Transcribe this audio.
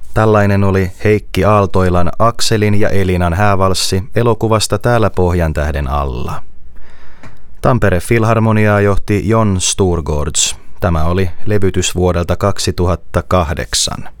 Tällainen oli Heikki Aaltoilan Akselin ja Elinan häävalssi elokuvasta Täällä Pohjantähden alla. Tampere Filharmoniaa johti Jon Sturgårds. Tämä oli levytys vuodelta 2008.